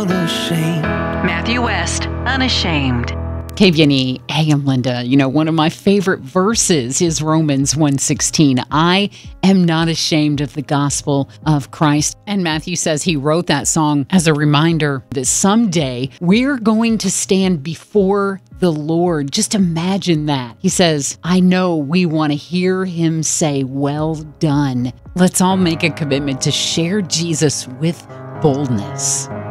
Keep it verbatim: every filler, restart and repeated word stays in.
unashamed. Matthew West, Unashamed. K V N E, hey, I'm Linda. You know, one of my favorite verses is Romans one sixteen. I am not ashamed of the gospel of Christ. And Matthew says he wrote that song as a reminder that someday we're going to stand before the Lord. Just imagine that. He says, I know we want to hear him say, well done. Let's all make a commitment to share Jesus with boldness.